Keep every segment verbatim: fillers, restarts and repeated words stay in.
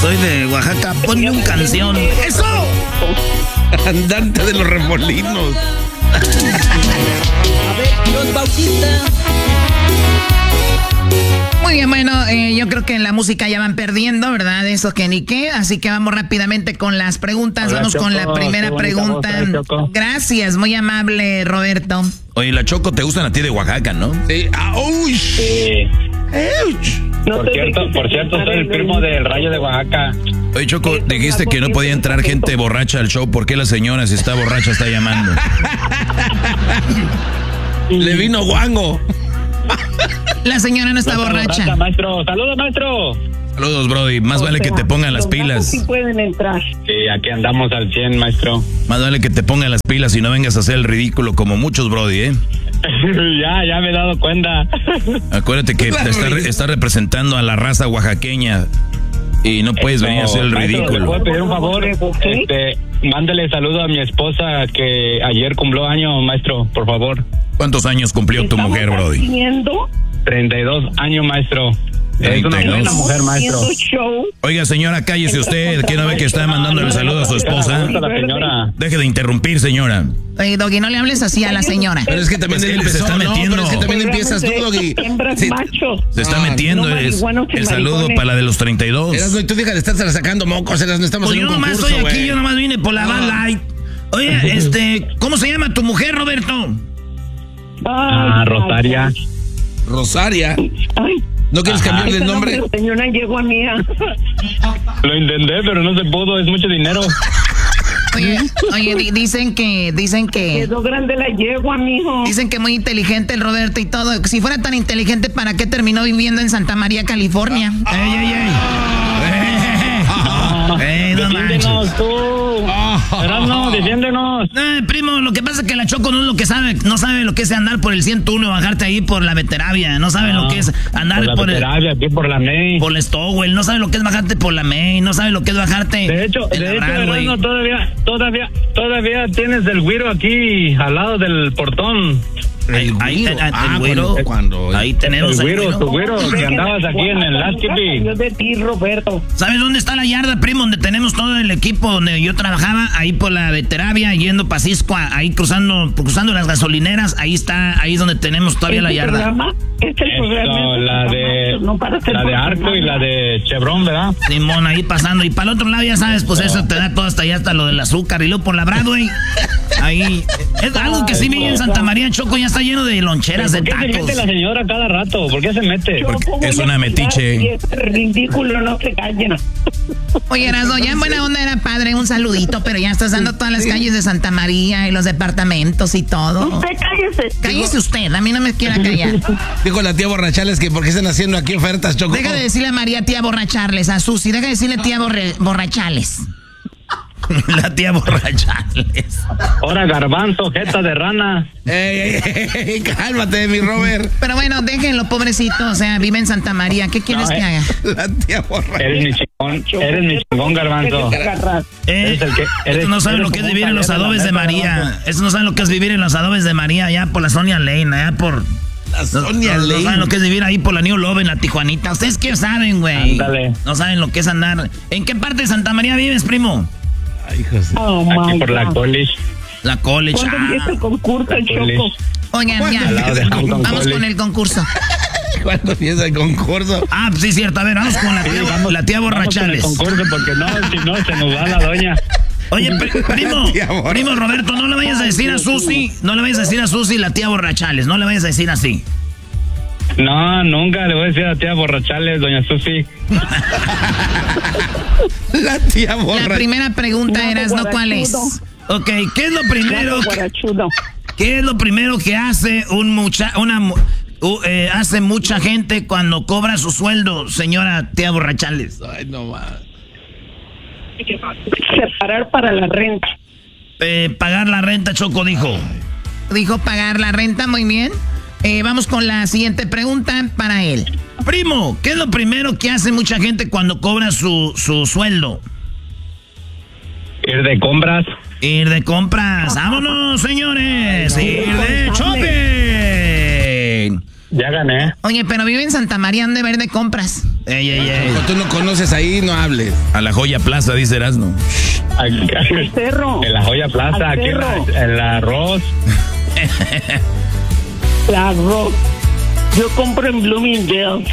Soy de Oaxaca, ponme un canción. ¡Eso! Andante de los remolinos. A ver, Dios Bautista. Muy bien, bueno, eh, yo creo que en la música ya van perdiendo, ¿verdad? Eso que ni qué. Así que vamos rápidamente con las preguntas. Hola, vamos Choco, con la primera pregunta. Voz, Gracias, muy amable, Roberto. Oye, la Choco te gustan a ti de Oaxaca, ¿no? Sí. ¡Auch! Sí. No por cierto, por cierto, soy el primo del Rayo de Oaxaca. Oye, Choco, dijiste que no podía entrar gente borracha al show. ¿Por qué la señora, si está borracha, está llamando? Le vino guango. La señora no está No borracha. borracha, maestro. ¡Saludos, maestro! Saludos, Brody. Más vale que te pongan las pilas. Sí pueden entrar. Sí, aquí andamos al cien, maestro. Más vale que te pongan las pilas y no vengas a hacer el ridículo como muchos, Brody, ¿eh? ya, ya me he dado cuenta. Acuérdate que te está, re- está representando a la raza oaxaqueña y no puedes venir a hacer el Maestro, ¿le ridículo. puedo pedir un favor? Este, mándale saludo a mi esposa que ayer cumplió años, maestro, por favor. ¿Cuántos años cumplió tu mujer, Brody? Haciendo, treinta y dos años, maestro. Es una treinta y dos. buena mujer, maestro. haciendo show. Oiga, señora, cállese usted. ¿Quién no ve que está mandando el saludo a su esposa? La señora. Deje de interrumpir, señora. Oye, Doggy, no le hables así a la señora. Pero es que también Pues él él se empezó, está ¿no? metiendo. Pero es que también empiezas tú, Doggy. Hembras Sí. machos. Se está Ah, metiendo no es marihuanos y el saludo maricones. para la de los treinta y dos. Erasmo, y tú deja de estar sacando mocos, Erasmo, estamos Pues en yo un nomás concurso, estoy aquí, güey. yo nomás vine por la Bud Light. Oye, este, ¿cómo se llama tu mujer, Roberto? Ah, Ay, Rosaria. ay, Rosaria. ay. ¿No quieres Ajá. cambiarle el Ese nombre? de señora llegó a mía. Lo intenté, pero no se pudo, es mucho dinero. Oye, oye, di- dicen que, dicen que, Quedó grande la yegua, mijo. dicen que muy inteligente el Roberto y todo. Si fuera tan inteligente, ¿para qué terminó viviendo en Santa María, California? ¡Ey, ey, ey! ¡Ey, no manches! Defiéndenos tú. Erasmo, defiéndenos. Eh, primo, lo que pasa es que la Choco no es lo que sabe, no sabe lo que es andar por el ciento uno, bajarte ahí por la Veteravia, no sabe lo que es andar por la por, el, terapia, aquí por la May. por el Stowell, no sabe lo que es bajarte por la Main, no sabe lo que es bajarte De hecho, en de la hecho, Broadway. Erasmo, todavía, todavía, todavía tienes el güiro aquí al lado del portón. Ahí, ahí, güiro. el- el Ah, güiro. cuando- cuando- Ahí tenemos El al güiro, tu güiro, No, que andabas aquí en el Last Tipi. Yo de ti, Roberto. ¿Sabes dónde está la yarda, primo? Donde tenemos todo el equipo donde yo trabajaba, ahí por la Veteravia, yendo para Cisco, ahí cruzando, cruzando las gasolineras, ahí está, ahí es donde tenemos todavía la Este yarda. programa, este Eso, programa es la de, no para ser la de por Arco y la de Chevron, ¿verdad? Simón, ahí pasando. Y para el otro lado, ya sabes, pues eso te da todo hasta allá, hasta lo del azúcar. Y luego por la Broadway, ahí. Es algo que sí vi en Santa María, Choco, ya está lleno de loncheras, de ¿Por qué se tacos. mete la señora cada rato? ¿Por qué se mete? Yo Porque voy es a una cuidar metiche. y es ridículo, no se callen. Oye, Erasmo, ya en buena onda era padre, un saludito, pero ya estás dando todas las calles de Santa María y los departamentos y todo. Usted cállese. Cállese usted, a mí no me quiera callar. Dijo la tía Borrachales que porque están haciendo aquí ofertas, Choco. Deja de decirle a María tía borracharles, a Susi, deja de decirle tía borre- borrachales. La tía borrachales. Ahora garbanzo, jeta de rana. Ey, ey, ey, cálmate, mi Robert. Pero bueno, déjenlo, pobrecito, o sea, vive en Santa María, ¿qué quieres No, que eh. haga? La tía Borrachales. Eres mi chingón, eres mi chingón, garbanzo. Eh, Eres el que- eres- estos no saben eres lo que es como vivir en los un adobes de palero, María. garbanzo. Estos no saben lo que es vivir en los adobes de María, allá por la Sonia Lane, allá por... La No, Sonia no, no Lane. saben lo que es vivir ahí por la New Love en la Tijuanita. ¿Ustedes qué saben, güey? Ándale. No saben lo que es andar. ¿En qué parte de Santa María vives, primo? Ay, José. Oh, Aquí my por la God. college. La college. ¿Cuándo Ah. empieza el concurso, Choco? Oigan, ¿Cuándo ya. Al lado de Hampton Vamos College. con el concurso. ¿Cuándo empieza el concurso? Ah, pues sí, cierto. A ver, vamos con la tía, Vamos- la tía vamos con el borrachales. concurso porque no, si no se nos va la doña. Oye, pri- primo, Tía borracha. primo Roberto, no le vayas a decir a Susi, no le vayas a decir a Susi la tía borrachales, no le vayas a decir así. No, nunca le voy a decir a la tía borrachales, doña Susi. La tía La Borrachales. primera pregunta Nabo era, ¿no cuál es? Ok, ¿qué es lo primero que, Guarachudo. qué es lo primero que hace un mucha, una mu- u- eh, hace mucha gente cuando cobra su sueldo, señora tía borrachales? Ay, no más. Separar para la renta. Eh, pagar la renta, Choco dijo. Dijo pagar la renta, muy bien. Eh, vamos con la siguiente pregunta para él. Primo, ¿qué es lo primero que hace mucha gente cuando cobra su, su sueldo? Ir de compras. Ir de compras. ¡Vámonos, señores! ¡Ir de shopping! Ya gané. Oye, pero vive en Santa María, ¿dónde va a ir de compras? Ey, ey, ey. Cuando tú no conoces ahí, no hables. A la Joya Plaza, dice Erasmo. El cerro. En la Joya Plaza, Al aquí en cerro. la- el arroz. El arroz. Yo compro en Bloomingdale.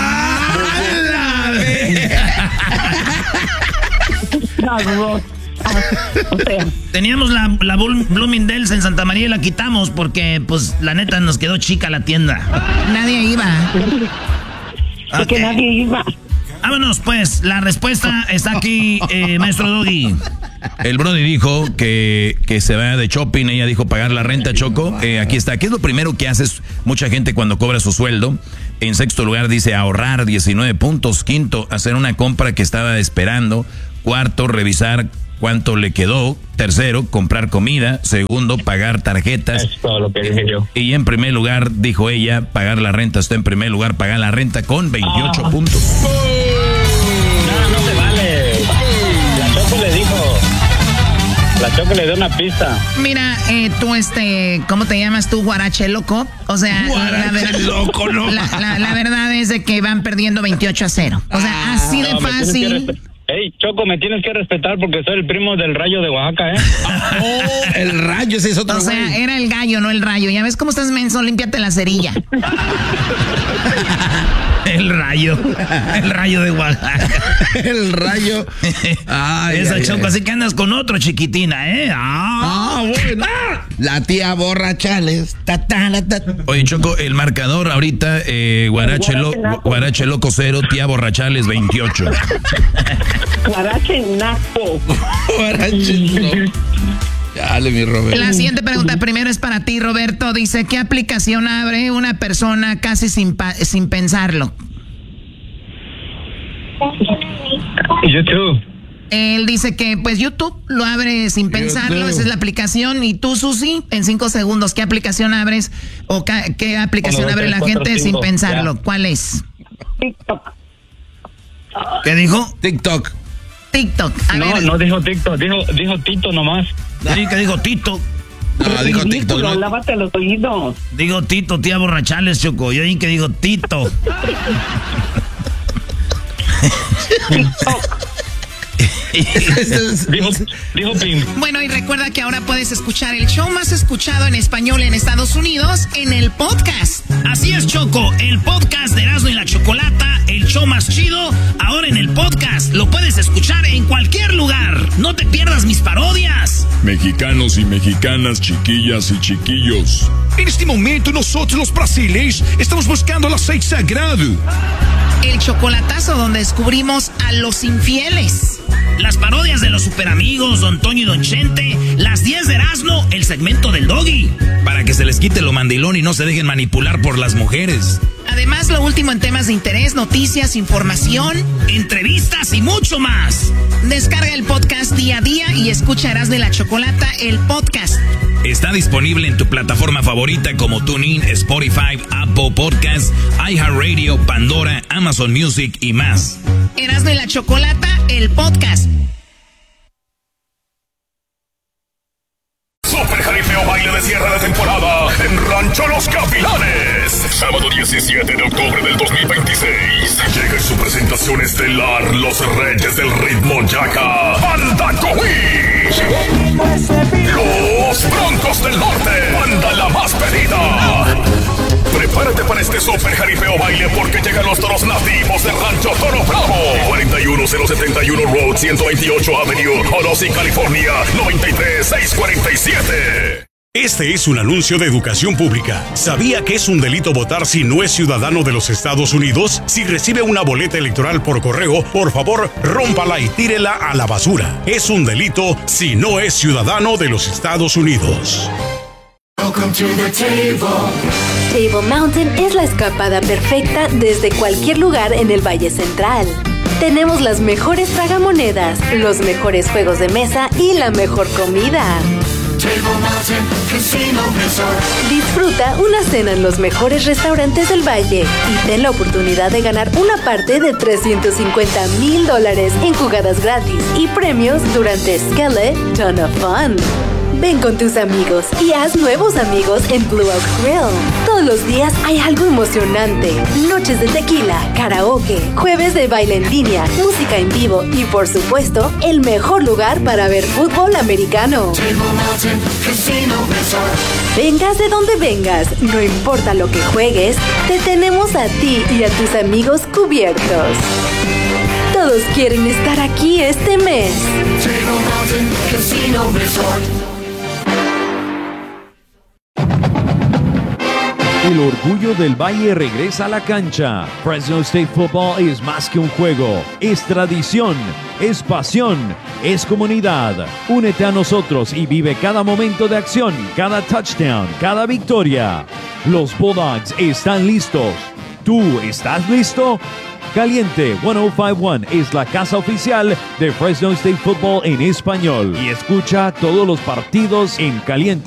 El arroz. Ah, o sea, Teníamos la, la Bul- Bloomingdale's en Santa María y la quitamos porque, pues, la neta nos quedó chica la tienda. Nadie iba. es que Ok. nadie iba. Vámonos, pues. La respuesta está aquí, eh, maestro Doggy. El Brody dijo que, que se va de shopping, ella dijo pagar la renta, Choco. Eh, aquí está. ¿Qué es lo primero que haces mucha gente cuando cobra su sueldo? En sexto lugar dice ahorrar diecinueve puntos. Quinto, hacer una compra que estaba esperando. Cuarto, revisar cuánto le quedó. Tercero, comprar comida. Segundo, pagar tarjetas. Es todo lo que dije yo. Y en primer lugar, dijo ella, pagar la renta. Está en primer lugar, pagar la renta con veintiocho puntos. No, no se vale. La Choco le dijo. La Choco le dio una pista. Mira, eh, tú, este, ¿cómo te llamas tú, Guarache Loco? O sea, la, verdad, loco, no. la, la- la verdad es de que van perdiendo veintiocho a cero. O sea, así de No, me tienes que fácil. respe- Ey, Choco, me tienes que respetar porque soy el primo del Rayo de Oaxaca, ¿eh? Oh, el rayo, ese es otro O sea, güey. era el gallo, no el rayo. Ya ves cómo estás menso, límpiate la cerilla. El rayo, el rayo de Oaxaca. El rayo. Ay, Esa ay, Choco, ay. así que andas con otro, chiquitina, ¿eh? Ah. Ah, bueno. La tía borrachales. Ta, ta, la, ta. Oye, Choco, el marcador ahorita, eh, Guarache, Lo- Guarache Loco cero, tía Borrachales veintiocho. Guarache naco. Borrachales, no. Dale, mi Roberto. La siguiente pregunta primero es para ti, Roberto. Dice, ¿qué aplicación abre una persona casi sin, pa- sin pensarlo? YouTube. Él dice que, pues, YouTube lo abre sin pensarlo. YouTube. Esa es la aplicación. Y tú, Susi, en cinco segundos, ¿qué aplicación abres? ¿O ca- qué aplicación Uno, dos, abre tres, la cuatro, gente cinco, sin pensarlo? ya. ¿Cuál es? TikTok. ¿Qué dijo? TikTok. TikTok. A No, ver, no dijo TikTok, dijo, dijo Tito nomás. sí, que dijo Tito. No, dijo TikTok, Ridículo, ¿no? lávate los oídos. Digo Tito, tía Borrachales, Choco. Yo oí que digo Tito. Dijo, dijo Pim. Bueno, y recuerda que ahora puedes escuchar el show más escuchado en español en Estados Unidos en el podcast. Así es, Choco, el podcast de Erasmo y la Chocolata, el show más chido, ahora en el podcast. Lo puedes escuchar en cualquier lugar. No te pierdas mis parodias. Mexicanos y mexicanas, chiquillas y chiquillos. En este momento nosotros los brasileños estamos buscando el aceite sagrado. El chocolatazo donde descubrimos a los infieles. Las parodias de los superamigos, Don Toño y Don Chente. Las diez de Erasmo, el segmento del Doggy. Para que se les quite lo mandilón y no se dejen manipular por las mujeres. Además, lo último en temas de interés, noticias, información, entrevistas y mucho más. Descarga el podcast día a día y escucha Erasmo y la Chocolata, el podcast. Está disponible en tu plataforma favorita como TuneIn, Spotify, Apple Podcasts, iHeartRadio, Pandora, Amazon Music y más. Erasmo y la Chocolata, el podcast. Super Jaripeo Baile de cierre de temporada en Rancho Los Gavilanes. Sábado diecisiete de octubre del dos mil veintiséis. Llega en su presentación estelar Los Reyes del Ritmo Yaca. Banda Cowish. Los Broncos del Norte. Banda la más pedida. Prepárate para este super jaripeo baile porque llegan los toros nativos de Rancho Toro Bravo. cuarenta y uno cero setenta y uno Road, ciento veintiocho Avenue, Orosi, California, noventa y tres mil seiscientos cuarenta y siete. Este es un anuncio de educación pública. ¿Sabía que es un delito votar si no es ciudadano de los Estados Unidos? Si recibe una boleta electoral por correo, por favor, rómpala y tírela a la basura. Es un delito si no es ciudadano de los Estados Unidos. Table Mountain es la escapada perfecta desde cualquier lugar en el Valle Central. Tenemos las mejores tragamonedas, los mejores juegos de mesa y la mejor comida. Disfruta una cena en los mejores restaurantes del Valle y ten la oportunidad de ganar una parte de trescientos cincuenta mil dólares en jugadas gratis y premios durante Skele Ton of Fun. Ven con tus amigos y haz nuevos amigos en Blue Oak Grill. Todos los días hay algo emocionante. Noches de tequila, karaoke, jueves de baile en línea, música en vivo y, por supuesto, el mejor lugar para ver fútbol americano. Vengas de donde vengas, no importa lo que juegues, te tenemos a ti y a tus amigos cubiertos. Todos quieren estar aquí este mes. El orgullo del Valle regresa a la cancha. Fresno State Football es más que un juego, es tradición, es pasión, es comunidad. Únete a nosotros y vive cada momento de acción, cada touchdown, cada victoria. Los Bulldogs están listos. ¿Tú estás listo? Caliente ciento cincuenta y uno es la casa oficial de Fresno State Football en español y escucha todos los partidos en Caliente.